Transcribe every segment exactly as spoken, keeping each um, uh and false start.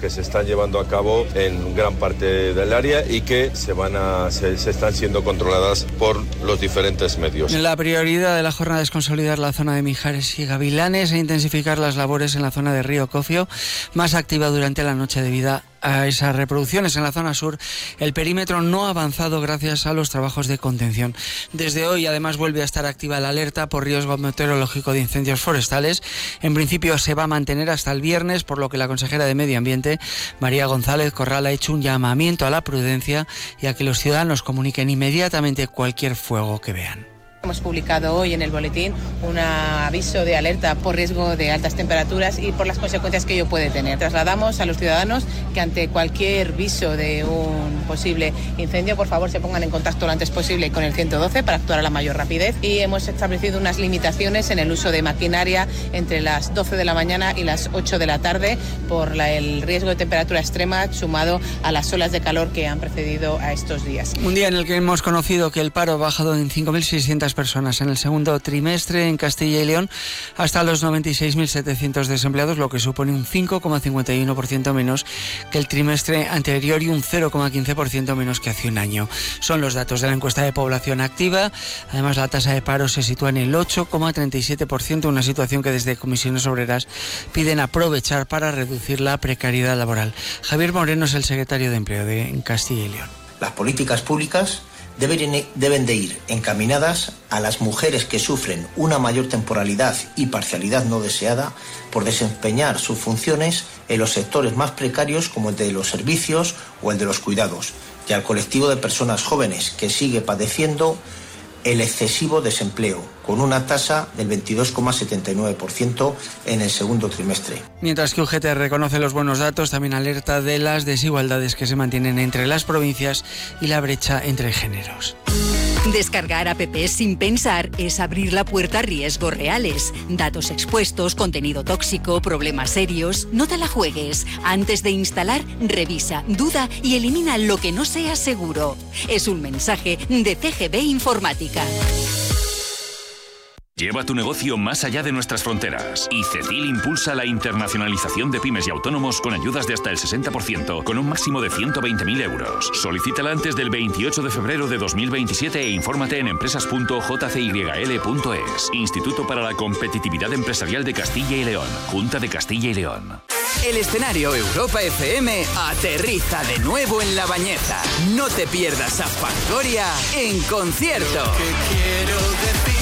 que se están llevando a cabo en gran parte del área y que se van a se, se están siendo controladas por los diferentes medios. La prioridad de la jornada es consolidar la zona de Mijares y Gavilanes e intensificar las labores en la zona de Río Cofio, más activa durante la noche debido a esas reproducciones. En la zona sur el perímetro no ha avanzado gracias a los trabajos de contención. Desde hoy además vuelve a estar activa la alerta por riesgo meteorológico de incendios forestales. En principio se va a mantener hasta el viernes, por lo que la consejera de Medio Ambiente, María González Corral, ha hecho un llamamiento a la prudencia y a que los ciudadanos comuniquen inmediatamente cualquier fuego que vean. Hemos publicado hoy en el boletín un aviso de alerta por riesgo de altas temperaturas y por las consecuencias que ello puede tener. Trasladamos a los ciudadanos que ante cualquier viso de un posible incendio, por favor, se pongan en contacto lo antes posible con el ciento doce para actuar a la mayor rapidez, y hemos establecido unas limitaciones en el uso de maquinaria entre las doce de la mañana y las ocho de la tarde por la, el riesgo de temperatura extrema sumado a las olas de calor que han precedido a estos días. Un día en el que hemos conocido que el paro ha bajado en cinco mil seiscientas personas en el segundo trimestre en Castilla y León hasta los noventa y seis mil setecientos desempleados, lo que supone un cinco coma cincuenta y uno por ciento menos que el trimestre anterior y un cero coma quince por ciento menos que hace un año. Son los datos de la encuesta de población activa. Además, la tasa de paro se sitúa en el ocho coma treinta y siete por ciento, una situación que desde Comisiones Obreras piden aprovechar para reducir la precariedad laboral. Javier Moreno es el secretario de Empleo de en Castilla y León. Las políticas públicas Deben, deben de ir encaminadas a las mujeres que sufren una mayor temporalidad y parcialidad no deseada por desempeñar sus funciones en los sectores más precarios como el de los servicios o el de los cuidados, y al colectivo de personas jóvenes que sigue padeciendo el excesivo desempleo, con una tasa del veintidós coma setenta y nueve por ciento en el segundo trimestre. Mientras que U G T reconoce los buenos datos, también alerta de las desigualdades que se mantienen entre las provincias y la brecha entre géneros. Descargar apps sin pensar es abrir la puerta a riesgos reales. Datos expuestos, contenido tóxico, problemas serios. No te la juegues. Antes de instalar, revisa, duda y elimina lo que no sea seguro. Es un mensaje de C G B Informática. Lleva tu negocio más allá de nuestras fronteras. Y ICECIL impulsa la internacionalización de pymes y autónomos con ayudas de hasta el sesenta por ciento, con un máximo de ciento veinte mil euros. Solicítala antes del veintiocho de febrero de dos mil veintisiete e infórmate en empresas punto j c y l punto es. Instituto para la Competitividad Empresarial de Castilla y León. Junta de Castilla y León. El escenario Europa F M aterriza de nuevo en La Bañeza. No te pierdas a Fangoria en concierto. ¿Qué quiero decir?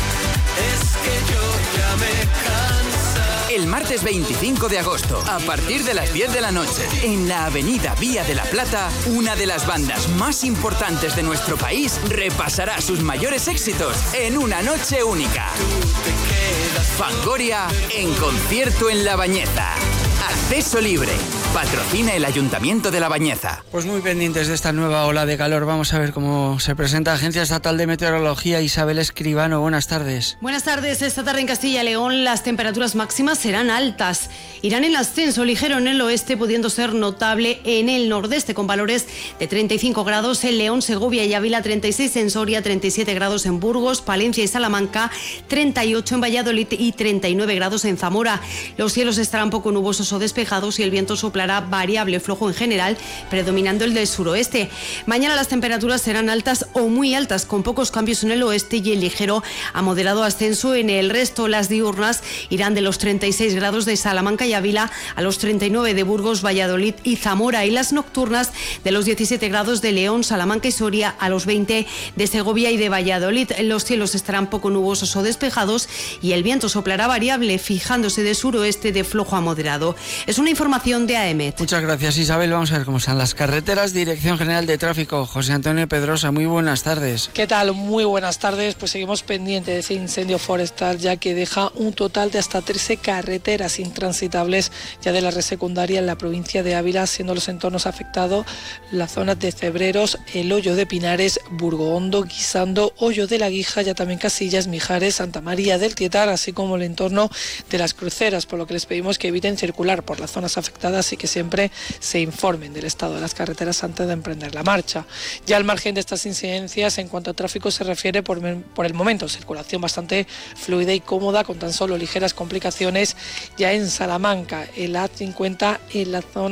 Es que yo ya me cansa. El martes veinticinco de agosto, a partir de las diez de la noche, en la avenida Vía de la Plata, una de las bandas más importantes de nuestro país repasará sus mayores éxitos en una noche única. Tú te quedas. Fangoria en concierto en La Bañeza. Acceso libre. Patrocina el Ayuntamiento de La Bañeza. Pues muy pendientes de esta nueva ola de calor. Vamos a ver cómo se presenta Agencia Estatal de Meteorología. Isabel Escribano, buenas tardes. Buenas tardes. Esta tarde en Castilla y León las temperaturas máximas serán altas. Irán en ascenso ligero en el oeste, pudiendo ser notable en el nordeste, con valores de treinta y cinco grados en León, Segovia y Ávila, treinta y seis en Soria, treinta y siete grados en Burgos, Palencia y Salamanca, treinta y ocho en Valladolid y treinta y nueve grados en Zamora. Los cielos estarán poco nubosos o despejados y el viento soplará variable flojo en general, predominando el del suroeste. Mañana las temperaturas serán altas o muy altas, con pocos cambios en el oeste y el ligero a moderado ascenso en el resto. Las diurnas irán de los treinta y seis grados de Salamanca y Ávila a los treinta y nueve de Burgos, Valladolid y Zamora, y las nocturnas de los diecisiete grados de León, Salamanca y Soria a los veinte de Segovia y de Valladolid. Los cielos estarán poco nubosos o despejados y el viento soplará variable, fijándose de suroeste de flojo a moderado. Es una información de A E M E T. Muchas gracias, Isabel. Vamos a ver cómo están las carreteras. Dirección General de Tráfico, José Antonio Pedrosa, muy buenas tardes. ¿Qué tal? Muy buenas tardes. Pues seguimos pendientes de ese incendio forestal, ya que deja un total de hasta trece carreteras intransitables ya de la red secundaria en la provincia de Ávila, siendo los entornos afectados las zonas de Cebreros, el Hoyo de Pinares, Burgohondo, Guisando, Hoyo de la Guija, ya también Casillas, Mijares, Santa María del Tietar, así como el entorno de las Cruceras, por lo que les pedimos que eviten circular por las zonas afectadas y que siempre se informen del estado de las carreteras antes de emprender la marcha. Ya al margen de estas incidencias, en cuanto a tráfico se refiere, por, por el momento, circulación bastante fluida y cómoda, con tan solo ligeras complicaciones ya en Salamanca, el A cincuenta en la zona